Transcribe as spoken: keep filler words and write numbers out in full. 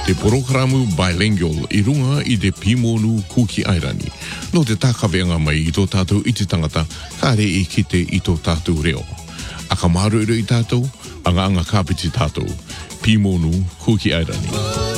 Te programu bilingual i runga i te Pimonu Kuki Airani. No te takawenga mai i tō tātou i te tangata, ka re i kite i tō tātou reo. A ka maru i tātou, anga anga kāpiti tātou. Pimonu Kuki Airani.